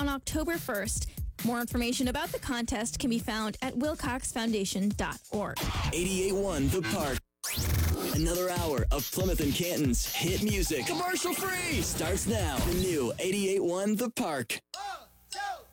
on October 1st. More information about the contest can be found at wilcoxfoundation.org. 88.1 The Park. Another hour of Plymouth and Canton's hit music. Commercial free! Starts now. The new 88.1 The Park. 1, 2,